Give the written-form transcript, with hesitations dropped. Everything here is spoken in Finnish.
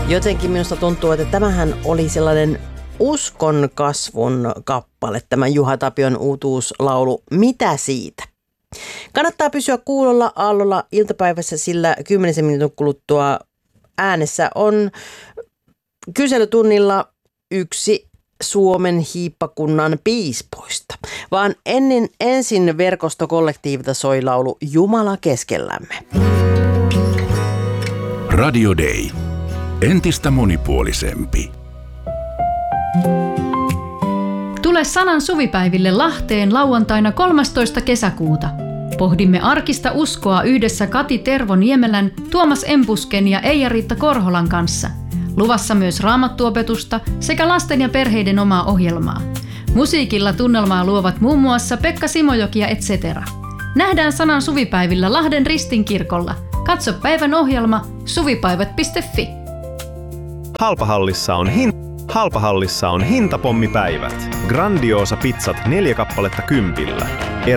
Jotenkin minusta tuntuu, että tämähän oli sellainen uskon kasvun kappale, tämä Juha Tapion uutuuslaulu Mitä siitä? Kannattaa pysyä kuulolla aallolla iltapäivässä, sillä 10 minuutin kuluttua äänessä on kyselytunnilla yksi Suomen hiippakunnan piispoista, vaan ensin verkostokollektiivilta soi laulu Jumala keskellämme. Radio Day. Entistä monipuolisempi. Tule Sanan suvipäiville Lahteen lauantaina 13. kesäkuuta. Pohdimme arkista uskoa yhdessä Kati Tervo-Niemelän, Tuomas Empusken ja Eija-Riitta Korholan kanssa. Luvassa myös raamattuopetusta sekä lasten ja perheiden omaa ohjelmaa. Musiikilla tunnelmaa luovat muun muassa Pekka Simojoki ja etc. Nähdään Sanan suvipäivillä Lahden Ristinkirkolla. Katso päivän ohjelma suvipäivät.fi. Halpahallissa on hintapommipäivät. Grandiosa pizzat 4 kappaletta 10.